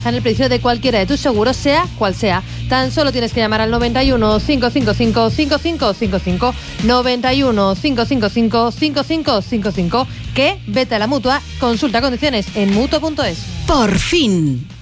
en el precio de cualquiera de tus seguros, sea cual sea. Tan solo tienes que llamar al 91 555 5555, 91 555 5555, que vete a la Mutua, consulta condiciones en mutua.es. Por fin.